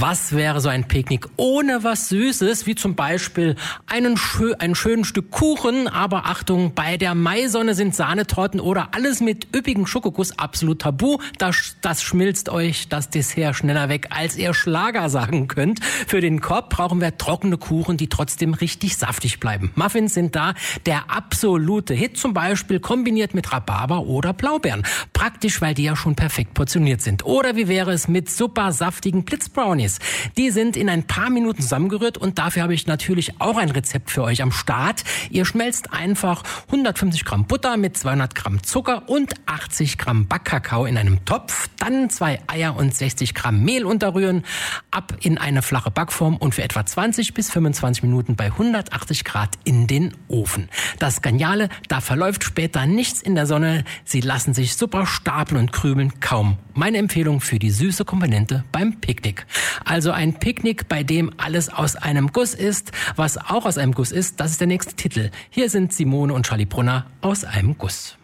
Was wäre so ein Picknick ohne was Süßes, wie zum Beispiel ein schönes Stück Kuchen, aber Achtung, bei der Maisonne sind Sahnetorten oder alles mit üppigem Schokokuss absolut tabu. Das schmilzt euch das Dessert schneller weg, als ihr Schlager sagen könnt. Für den Korb brauchen wir trockene Kuchen, die trotzdem richtig saftig bleiben. Muffins sind da der absolute Hit, zum Beispiel kombiniert mit Rhabarber oder Blaubeeren. Praktisch, weil die ja schon perfekt portioniert sind. Oder wie wäre es mit super saftigen Blitzbrownies? Die sind in ein paar Minuten zusammengerührt und dafür habe ich natürlich auch ein Rezept für euch am Start. Ihr schmelzt einfach 150 Gramm Butter mit 200 Gramm Zucker und 80 Gramm Backkakao in einem Topf, dann 2 Eier und 60 Gramm Mehl unterrühren, ab in eine flache Backform und für etwa 20 bis 25 Minuten bei 180 Grad in den Ofen. Das Geniale, da verläuft später nichts in der Sonne, sie lassen sich super stapeln und krümeln kaum. Meine Empfehlung für die süße Komponente beim Picknick. Also ein Picknick, bei dem alles aus einem Guss ist. Was auch aus einem Guss ist, das ist der nächste Titel. Hier sind Simone und Charlie Brunner aus einem Guss.